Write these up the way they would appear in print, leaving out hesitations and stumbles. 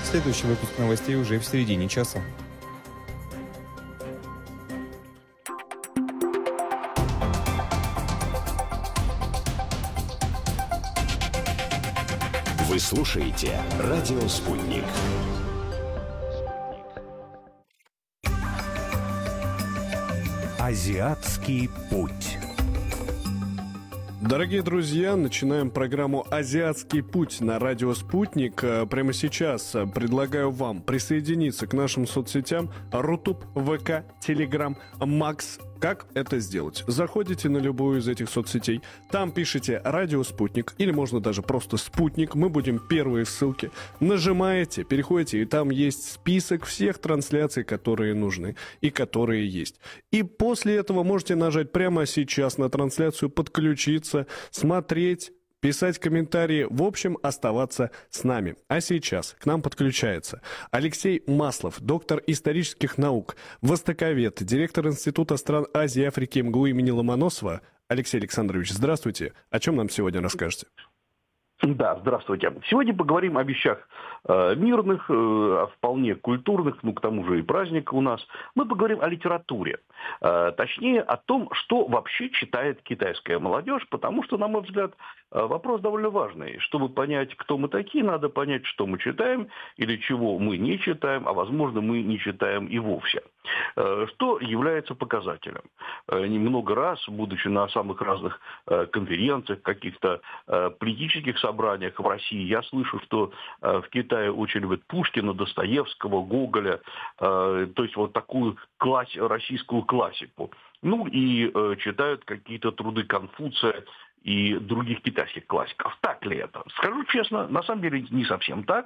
Следующий выпуск новостей уже в середине часа. Вы слушаете «Радио Спутник». Азиатский путь. Дорогие друзья, начинаем программу «Азиатский путь» на радио «Спутник». Прямо сейчас предлагаю вам присоединиться к нашим соцсетям Рутуб, ВК, Телеграм, Макс. Как это сделать? Заходите на любую из этих соцсетей, там пишите «Радио Спутник» или можно даже просто «Спутник», мы будем первые ссылки. Нажимаете, переходите, и там есть список всех трансляций, которые нужны и которые есть. И после этого можете нажать прямо сейчас на трансляцию, подключиться, смотреть, писать комментарии, в общем, оставаться с нами. А сейчас к нам подключается Алексей Маслов, доктор исторических наук, востоковед, директор Института стран Азии и Африки МГУ имени Ломоносова. Алексей Александрович, здравствуйте. О чем нам сегодня расскажете? Да, здравствуйте. Сегодня поговорим о вещах мирных, вполне культурных, к тому же и праздник у нас. Мы поговорим о литературе. Точнее, о том, что вообще читает китайская молодежь, потому что, на мой взгляд, вопрос довольно важный. Чтобы понять, кто мы такие, надо понять, что мы читаем или чего мы не читаем, а, возможно, мы не читаем и вовсе. Что является показателем? Немного раз, будучи на самых разных конференциях, каких-то политических собраниях в России, я слышу, что в Китае очень любят Пушкина, Достоевского, Гоголя, то есть вот такую российскую классику. Ну и читают какие-то труды Конфуция и других китайских классиков. Так ли это? Скажу честно, на самом деле не совсем так.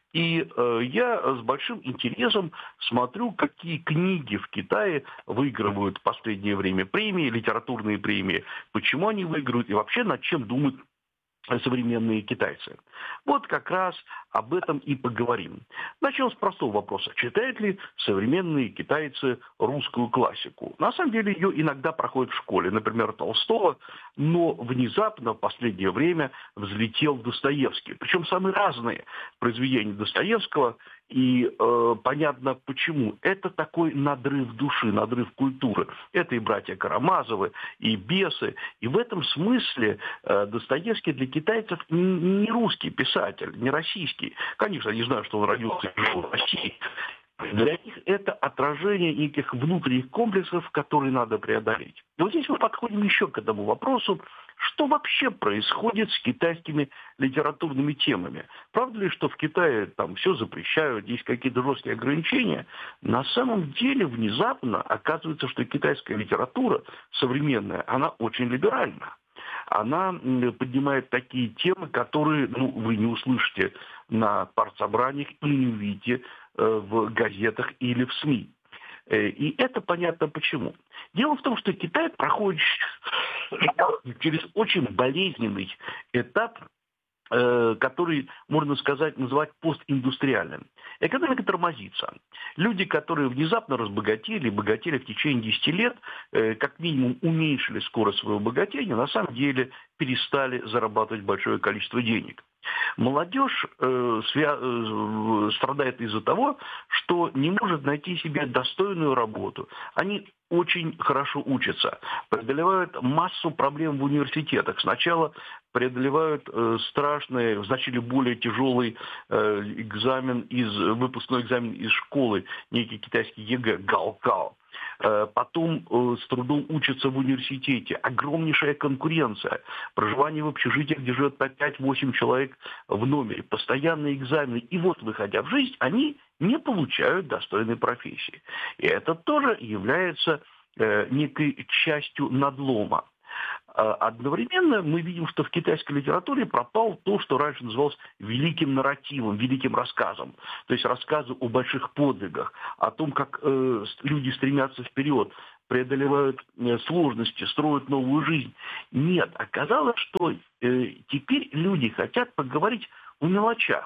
И я с большим интересом смотрю, какие книги в Китае выигрывают в последнее время премии, литературные премии, почему они выигрывают и вообще над чем думают современные китайцы. Вот как раз об этом и поговорим. Начнем с простого вопроса. Читают ли современные китайцы русскую классику? На самом деле ее иногда проходят в школе. Например, Толстого, но внезапно в последнее время взлетел Достоевский. Причем самые разные произведения Достоевского. И понятно почему. Это такой надрыв души, надрыв культуры. Это и «Братья Карамазовы», и «Бесы». И в этом смысле Достоевский для китайцев не русский писатель, не российский. Конечно, они знают, что он родился и жил в России. Для них это отражение неких внутренних комплексов, которые надо преодолеть. И вот здесь мы подходим еще к этому вопросу, что вообще происходит с китайскими литературными темами. Правда ли, что в Китае там все запрещают, есть какие-то жесткие ограничения? На самом деле внезапно оказывается, что китайская литература современная, она очень либеральна. Она поднимает такие темы, которые вы не услышите на партсобраниях и не увидите в газетах или в СМИ. И это понятно почему. Дело в том, что Китай проходит через очень болезненный этап, который, можно сказать, называть постиндустриальным. Экономика тормозится. Люди, которые внезапно разбогатели, богатели в течение 10 лет, как минимум уменьшили скорость своего богатения, на самом деле перестали зарабатывать большое количество денег. Молодежь страдает из-за того, что не может найти себе достойную работу. Они очень хорошо учатся, преодолевают массу проблем в университетах. Сначала преодолевают страшный, значительно более тяжелый выпускной экзамен из школы, некий китайский ЕГЭ, Гаокао. Потом с трудом учатся в университете. Огромнейшая конкуренция. Проживание в общежитиях, где живет по 5-8 человек в номере. Постоянные экзамены. И вот, выходя в жизнь, они не получают достойной профессии. И это тоже является некой частью надлома. Одновременно мы видим, что в китайской литературе пропало то, что раньше называлось великим нарративом, великим рассказом. То есть рассказы о больших подвигах, о том, как люди стремятся вперед, преодолевают сложности, строят новую жизнь. Нет, оказалось, что теперь люди хотят поговорить о мелочах.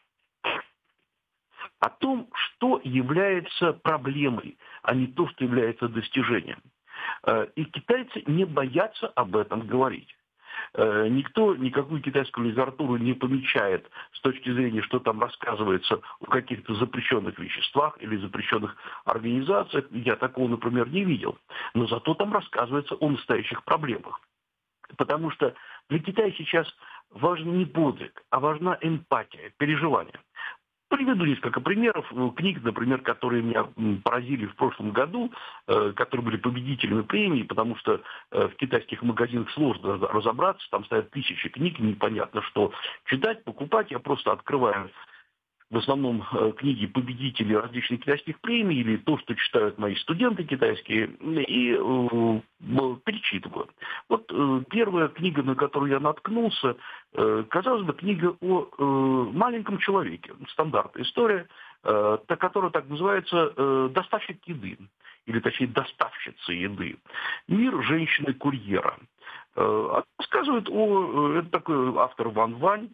О том, что является проблемой, а не то, что является достижением. И китайцы не боятся об этом говорить. Никто никакую китайскую литературу не помечает с точки зрения, что там рассказывается о каких-то запрещенных веществах или запрещенных организациях. Я такого, например, не видел. Но зато там рассказывается о настоящих проблемах. Потому что для Китая сейчас важен не подвиг, а важна эмпатия, переживание. Приведу несколько примеров. Книг, например, которые меня поразили в прошлом году, которые были победителями премии, потому что в китайских магазинах сложно разобраться, там стоят тысячи книг, непонятно что читать, покупать. Я просто открываю в основном книги победителей различных китайских премий или то, что читают мои студенты китайские, и перечитываю. Вот первая книга, на которую я наткнулся, казалось бы, книга о маленьком человеке. Стандартная история, которая так называется «Доставщик еды», или точнее «Доставщица еды». Мир женщины-курьера. Рассказывает это такой автор Ван Вань,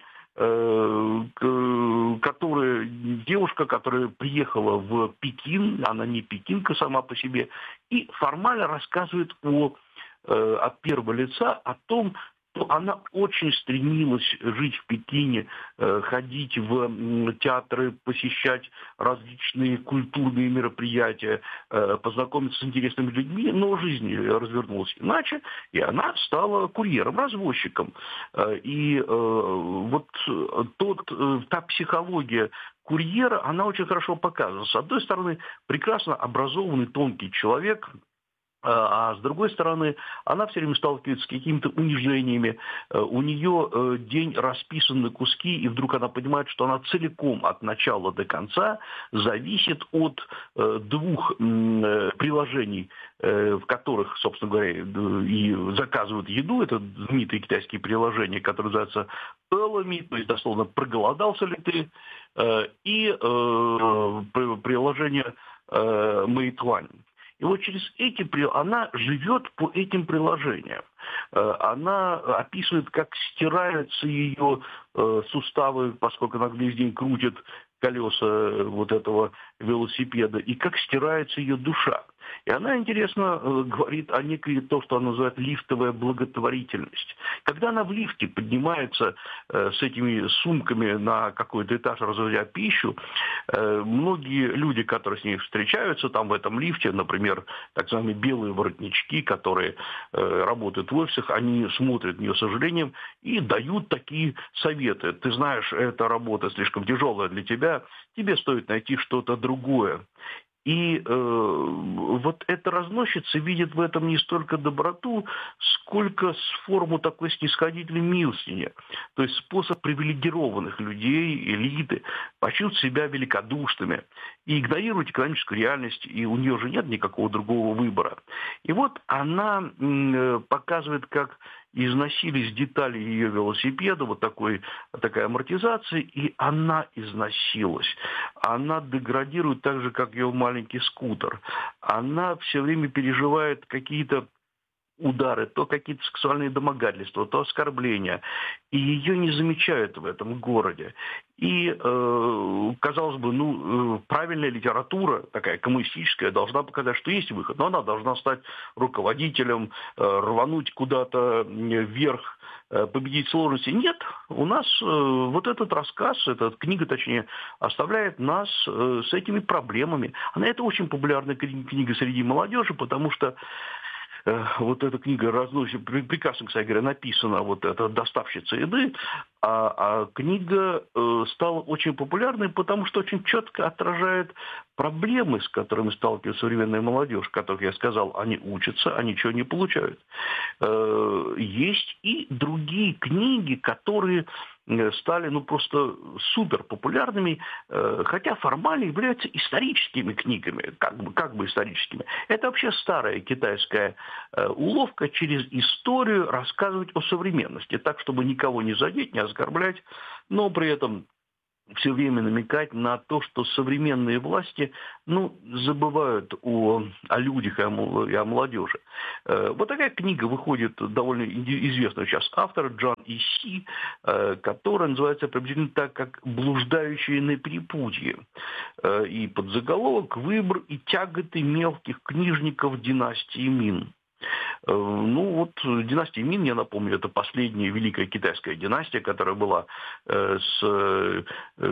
которая девушка, которая приехала в Пекин, она не пекинка сама по себе, и формально рассказывает от первого лица о том, что она очень стремилась жить в Пекине, ходить в театры, посещать различные культурные мероприятия, познакомиться с интересными людьми, но жизнь развернулась иначе, и она стала курьером, развозчиком. И вот та психология курьера, она очень хорошо показана. С одной стороны, прекрасно образованный, тонкий человек, а с другой стороны, она все время сталкивается с какими-то унижениями. У нее день расписан на куски, и вдруг она понимает, что она целиком от начала до конца зависит от двух приложений, в которых, собственно говоря, и заказывают еду. Это знаменитые китайские приложения, которые называются «элами», то есть дословно «проголодался ли ты», и приложение «Мэйтуань». И вот через она живет по этим приложениям. Она описывает, как стираются ее суставы, поскольку она весь день крутит колеса вот этого велосипеда, и как стирается ее душа. И она, интересно, говорит о некой, то, что она называет лифтовая благотворительность. Когда она в лифте поднимается с этими сумками на какой-то этаж, развозя пищу, многие люди, которые с ней встречаются там в этом лифте, например, так называемые белые воротнички, которые работают в офисах, они смотрят на нее с сожалением и дают такие советы. Ты знаешь, эта работа слишком тяжелая для тебя, тебе стоит найти что-то другое. И вот эта разносчица видит в этом не столько доброту, сколько форму такой снисходительной милостыни. То есть способ привилегированных людей, элиты, почувствовать себя великодушными и игнорировать экономическую реальность, и у нее же нет никакого другого выбора. И вот она показывает, как износились детали ее велосипеда, вот такая амортизация, и она износилась. Она деградирует так же, как ее маленький скутер. Она все время переживает какие-то удары, то какие-то сексуальные домогательства, то оскорбления. И ее не замечают в этом городе. И, казалось бы, правильная литература, такая коммунистическая, должна показать, что есть выход. Но она должна стать руководителем, рвануть куда-то вверх, победить сложности. Нет, у нас вот этот рассказ, эта книга, точнее, оставляет нас с этими проблемами. Это очень популярная книга среди молодежи, потому что вот эта книга разносит, прекрасно, кстати говоря, написана, вот эта «Доставщица еды», а книга стала очень популярной, потому что очень четко отражает проблемы, с которыми сталкивается современная молодежь, как я сказал, они учатся, а ничего не получают. Есть и другие книги, которые стали просто супер популярными, хотя формально являются историческими книгами, как бы историческими. Это вообще старая китайская уловка через историю рассказывать о современности, так, чтобы никого не задеть, не оскорблять, но при этом все время намекать на то, что современные власти забывают о людях и о молодежи. Вот такая книга выходит довольно известного сейчас автора Джан Иси, которая называется приблизительно так, как «Блуждающие на перепутье». И подзаголовок «Выбор и тяготы мелких книжников династии Мин». Ну вот династия Мин, я напомню, это последняя великая китайская династия, которая была с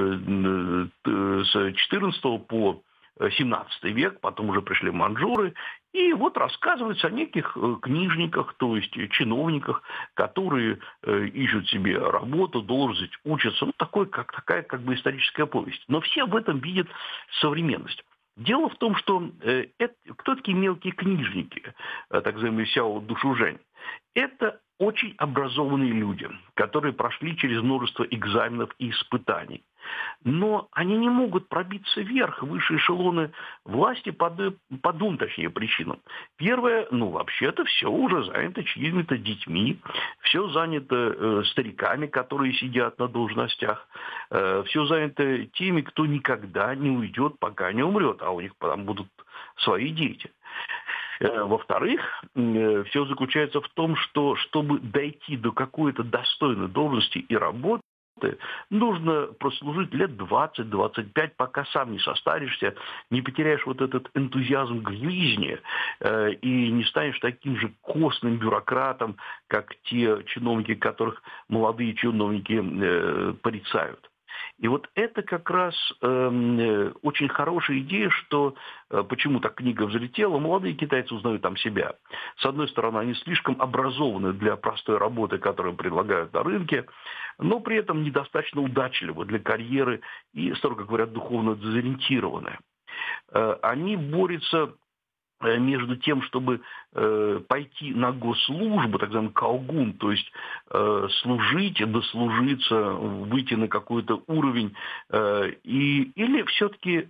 XIV по 17 век, потом уже пришли маньчжуры, и вот рассказывается о неких книжниках, то есть чиновниках, которые ищут себе работу, должность, учатся. Ну, такая как бы историческая повесть. Но все в этом видят современность. Дело в том, что кто такие мелкие книжники, так называемые сяо душужень? Это очень образованные люди, которые прошли через множество экзаменов и испытаний. Но они не могут пробиться вверх, в высшие эшелоны власти по двум, точнее, причинам. Первое, вообще-то все уже занято чьими-то детьми, все занято стариками, которые сидят на должностях, все занято теми, кто никогда не уйдет, пока не умрет, а у них там будут свои дети. Во-вторых, все заключается в том, что чтобы дойти до какой-то достойной должности и работы, нужно прослужить лет 20-25, пока сам не состаришься, не потеряешь вот этот энтузиазм к жизни и не станешь таким же костным бюрократом, как те чиновники, которых молодые чиновники порицают. И вот это как раз очень хорошая идея, что почему так книга взлетела. Молодые китайцы узнают там себя. С одной стороны, они слишком образованы для простой работы, которую предлагают на рынке, но при этом недостаточно удачливы для карьеры и, строго говоря, духовно дезориентированы. Они борются между тем, чтобы пойти на госслужбу, так называемый каогун, то есть служить, дослужиться, выйти на какой-то уровень, или все-таки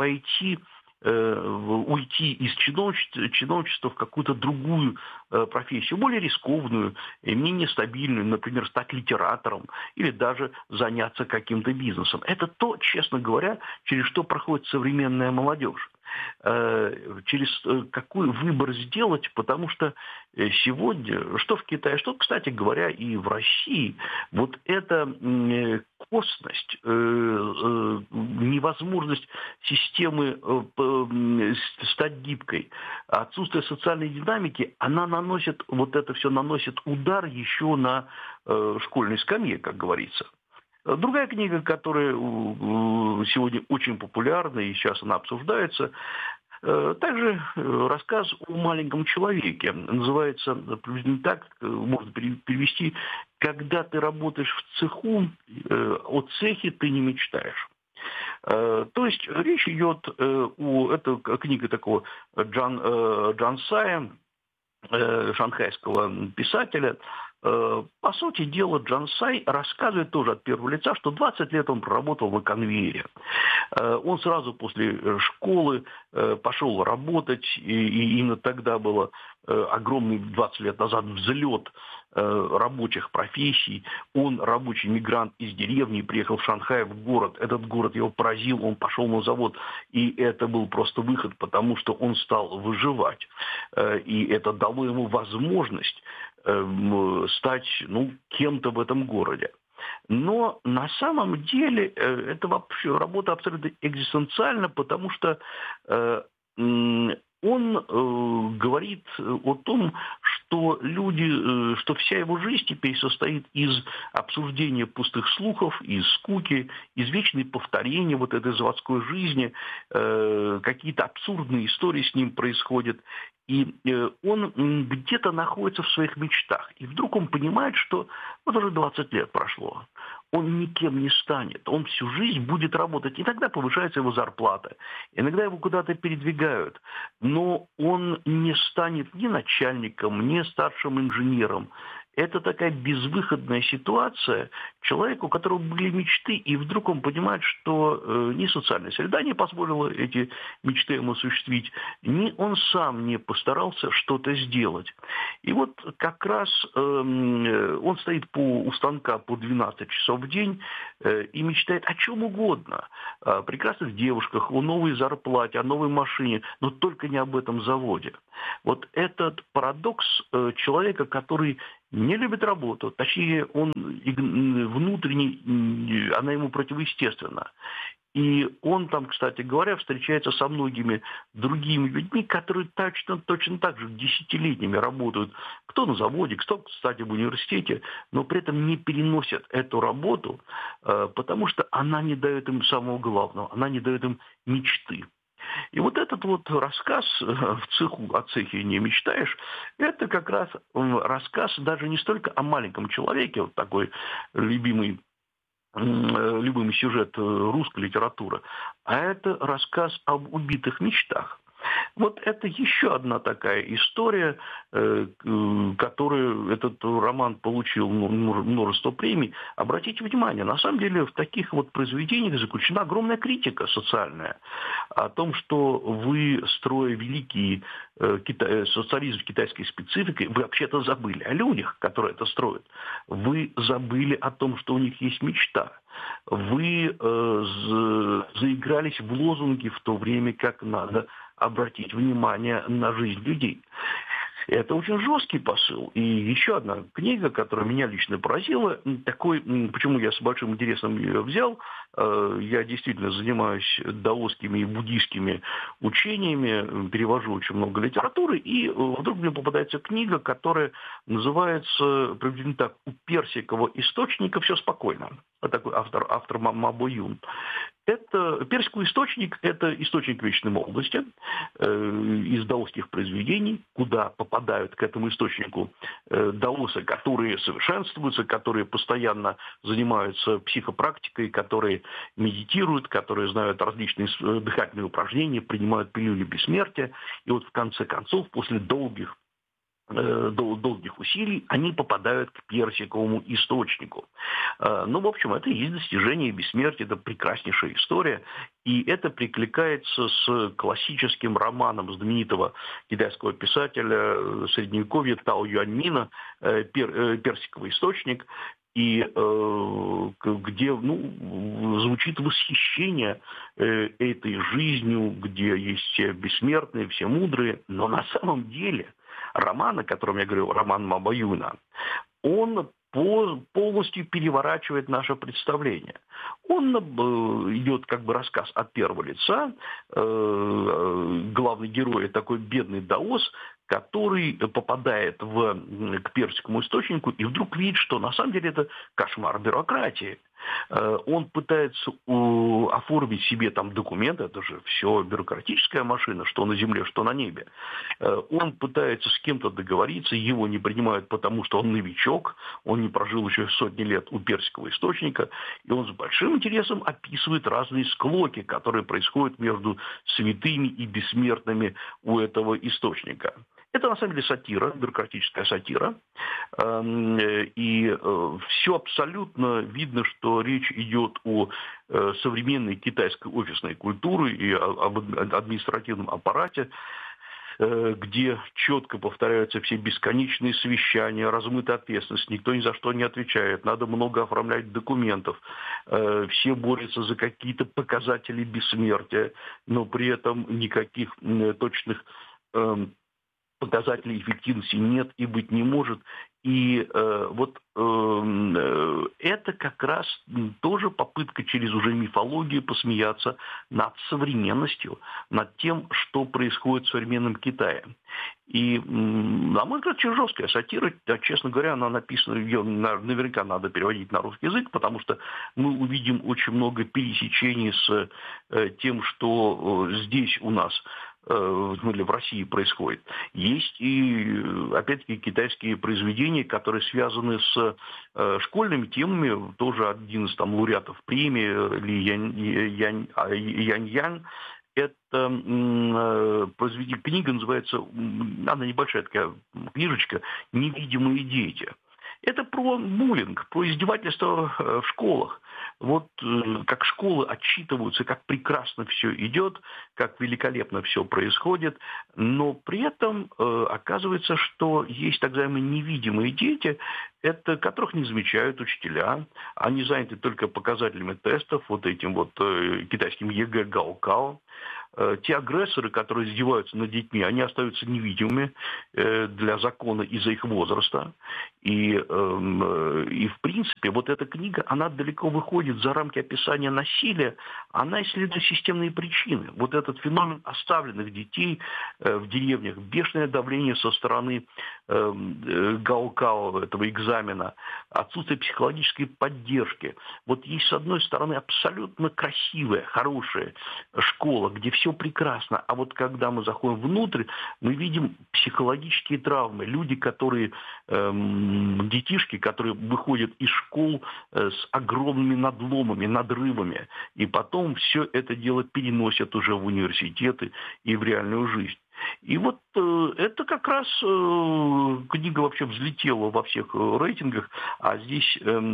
уйти из чиновничества в какую-то другую профессию, более рискованную, менее стабильную, например, стать литератором или даже заняться каким-то бизнесом. Это то, честно говоря, через что проходит современная молодежь. Через какой выбор сделать, потому что сегодня, что в Китае, что, кстати говоря, и в России, вот эта косность, невозможность системы стать гибкой, отсутствие социальной динамики, это все наносит удар еще на школьной скамье, как говорится. Другая книга, которая сегодня очень популярна, и сейчас она обсуждается, также рассказ о маленьком человеке. Называется приблизительно так, можно перевести: «Когда ты работаешь в цеху, о цехе ты не мечтаешь». То есть речь идет это книга такого Джан Сая, шанхайского писателя. По сути дела, Джан Сай рассказывает тоже от первого лица, что 20 лет он проработал на конвейере. Он сразу после школы пошел работать, и именно тогда было огромный 20 лет назад взлет рабочих профессий. Он рабочий мигрант из деревни, приехал в Шанхай, в город. Этот город его поразил, он пошел на завод, и это был просто выход, потому что он стал выживать. И это дало ему возможность стать кем-то в этом городе. Но на самом деле это вообще работа абсолютно экзистенциальна, потому что он говорит о том, что что вся его жизнь теперь состоит из обсуждения пустых слухов, из скуки, из вечной повторения вот этой заводской жизни, какие-то абсурдные истории с ним происходят. И он где-то находится в своих мечтах. И вдруг он понимает, что вот уже 20 лет прошло. Он никем не станет. Он всю жизнь будет работать. Иногда повышается его зарплата. Иногда его куда-то передвигают. Но он не станет ни начальником, ни старшим инженером. Это такая безвыходная ситуация человеку, у которого были мечты, и вдруг он понимает, что ни социальная среда не позволила эти мечты ему осуществить, ни он сам не постарался что-то сделать. И вот как раз он стоит у станка по 12 часов в день и мечтает о чем угодно. О прекрасных девушках, о новой зарплате, о новой машине, но только не об этом заводе. Вот этот парадокс человека, который не любит работу, точнее, он внутренне, она ему противоестественна. И он там, кстати говоря, встречается со многими другими людьми, которые точно так же десятилетиями работают, кто на заводе, кто, кстати, в университете, но при этом не переносят эту работу, потому что она не дает им самого главного, она не дает им мечты. И вот этот вот рассказ в цеху «О цехе не мечтаешь», это как раз рассказ даже не столько о маленьком человеке, вот такой любимый сюжет русской литературы, а это рассказ об убитых мечтах. Вот это еще одна такая история, которую этот роман получил множество премий. Обратите внимание, на самом деле в таких вот произведениях заключена огромная критика социальная о том, что вы, строя великий социализм с китайской спецификой, вы вообще-то забыли о людях, которые это строят. Вы забыли о том, что у них есть мечта. Вы заигрались в лозунги в то время, как надо обратить внимание на жизнь людей. Это очень жесткий посыл. И еще одна книга, которая меня лично поразила, почему я с большим интересом ее взял, я действительно занимаюсь даосскими и буддийскими учениями, перевожу очень много литературы, и вдруг мне попадается книга, которая называется, приблизительно так, «У персикового источника все спокойно». Вот такой автор Мабо Юн. Персиковый источник – это источник вечной молодости из даосских произведений, куда попадают к этому источнику даосы, которые совершенствуются, которые постоянно занимаются психопрактикой, которые медитируют, которые знают различные дыхательные упражнения, принимают пилюли бессмертия. И вот в конце концов, после долгих усилий, они попадают к персиковому источнику. В общем, это и есть достижение бессмертия, это прекраснейшая история, и это прикликается с классическим романом знаменитого китайского писателя Средневековья Тао Юаньмина «Персиковый источник», и где звучит восхищение этой жизнью, где есть все бессмертные, все мудрые, но на самом деле роман, о котором я говорю, роман Мабо Юна, он полностью переворачивает наше представление. Он идет как бы рассказ от первого лица. Главный герой – такой бедный даос, который попадает к персиковому источнику и вдруг видит, что на самом деле это кошмар бюрократии. Он пытается оформить себе там документы, это же все бюрократическая машина, что на земле, что на небе. Он пытается с кем-то договориться, его не принимают, потому что он новичок, он не прожил еще сотни лет у персикового источника, и он с большим интересом описывает разные склоки, которые происходят между святыми и бессмертными у этого источника. Это на самом деле сатира, бюрократическая сатира. И все абсолютно видно, что речь идет о современной китайской офисной культуре и об административном аппарате, где четко повторяются все бесконечные совещания, размытая ответственность, никто ни за что не отвечает, надо много оформлять документов, все борются за какие-то показатели бессмертия, но при этом никаких точных показателей эффективности нет и быть не может. И это как раз тоже попытка через уже мифологию посмеяться над современностью, над тем, что происходит в современном Китае. И, на мой взгляд, очень жесткая сатира, честно говоря, она написана, ее наверняка надо переводить на русский язык, потому что мы увидим очень много пересечений с тем, что здесь у нас в России происходит. Есть и, опять-таки, китайские произведения, которые связаны с школьными темами. Тоже один из лауреатов премии Ли Янь. Это произведение, книга называется, она небольшая такая книжечка «Невидимые дети». Это про буллинг, про издевательство в школах. Вот как школы отчитываются, как прекрасно все идет, как великолепно все происходит, но при этом оказывается, что есть так называемые невидимые дети, это которых не замечают учителя, они заняты только показателями тестов, вот этим вот китайским ЕГЭ Гаокао. те агрессоры, которые издеваются над детьми, они остаются невидимыми для закона из-за их возраста. И в принципе, вот эта книга, она далеко выходит за рамки описания насилия, она исследует системные причины. Вот этот феномен оставленных детей в деревнях, бешеное давление со стороны Гаокао, этого экзамена, отсутствие психологической поддержки. Вот есть, с одной стороны, абсолютно красивая, хорошая школа, где все прекрасно, а вот когда мы заходим внутрь, мы видим психологические травмы. Люди, которые, детишки, которые выходят из школ с огромными надломами, надрывами, и потом все это дело переносят уже в университеты и в реальную жизнь. И вот это как раз книга вообще взлетела во всех рейтингах, а здесь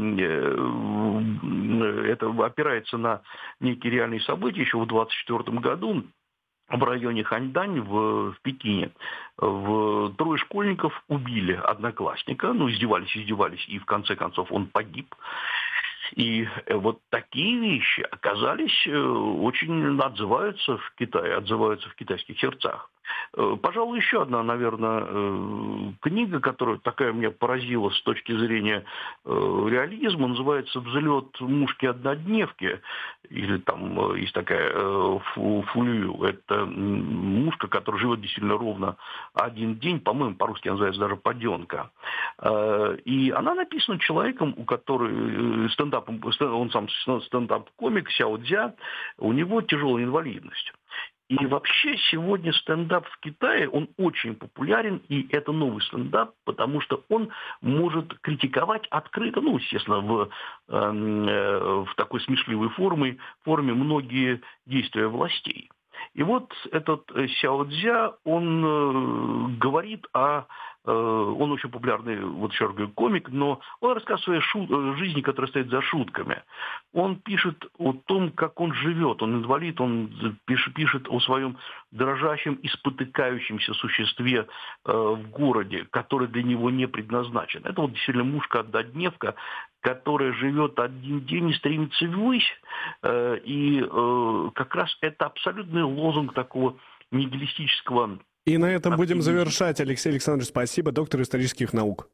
это опирается на некие реальные события. Еще в 1924 году в районе Ханьдань в Пекине трое школьников убили одноклассника, издевались, и в конце концов он погиб. И вот такие вещи оказались, очень отзываются в Китае, отзываются в китайских сердцах. Пожалуй, еще одна, наверное, книга, которая такая меня поразила с точки зрения реализма, называется «Взлет мушки-однодневки». Или там есть такая Фулю. Это мушка, которая живет действительно ровно один день. По-моему, по-русски она называется даже «Паденка». И она написана человеком, у которого он сам стендап-комик Сяо Цзя, у него тяжелая инвалидность. И вообще сегодня стендап в Китае, он очень популярен, и это новый стендап, потому что он может критиковать открыто, естественно, в такой смешливой форме многие действия властей. И вот этот Сяо Цзя, он говорит он очень популярный, еще раз говорю, комик, но он рассказывает о своей жизни, которая стоит за шутками. Он пишет о том, как он живет, он инвалид, он пишет о своем дрожащем и спотыкающемся существе в городе, который для него не предназначен. Это действительно мушка-однодневка, которая живет один день и стремится ввысь. И как раз это абсолютный лозунг такого нигилистического. И на этом будем завершать. Алексей Александрович, спасибо. Доктор исторических наук.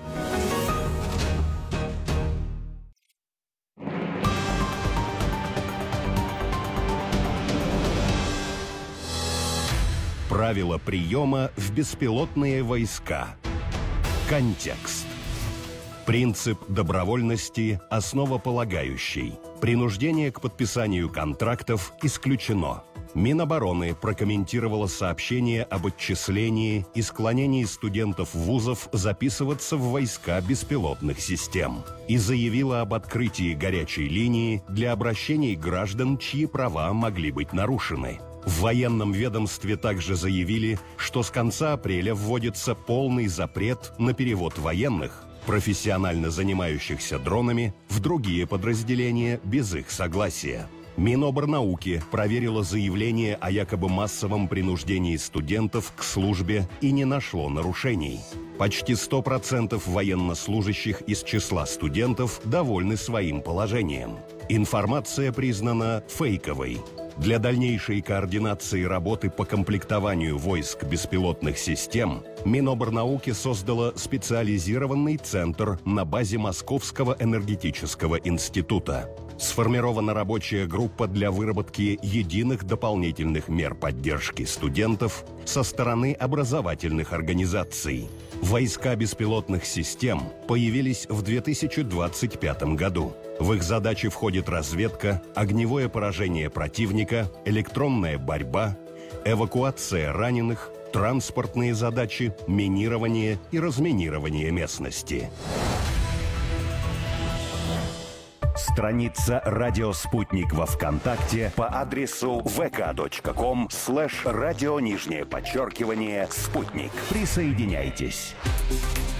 Правила приема в беспилотные войска. Контекст. Принцип добровольности основополагающий. Принуждение к подписанию контрактов исключено. Минобороны прокомментировало сообщение об отчислении и склонении студентов вузов записываться в войска беспилотных систем и заявила об открытии горячей линии для обращений граждан, чьи права могли быть нарушены. В военном ведомстве также заявили, что с конца апреля вводится полный запрет на перевод военных, профессионально занимающихся дронами, в другие подразделения без их согласия. Миноборнауки проверило заявление о якобы массовом принуждении студентов к службе и не нашло нарушений. Почти 100% военнослужащих из числа студентов довольны своим положением. Информация признана фейковой. Для дальнейшей координации работы по комплектованию войск беспилотных систем Миноборнауки создала специализированный центр на базе Московского энергетического института. Сформирована рабочая группа для выработки единых дополнительных мер поддержки студентов со стороны образовательных организаций. Войска беспилотных систем появились в 2025 году. В их задачи входит разведка, огневое поражение противника, электронная борьба, эвакуация раненых, транспортные задачи, минирование и разминирование местности. Страница «Радио Спутник» во ВКонтакте по адресу vk.com/радио_спутник. Присоединяйтесь.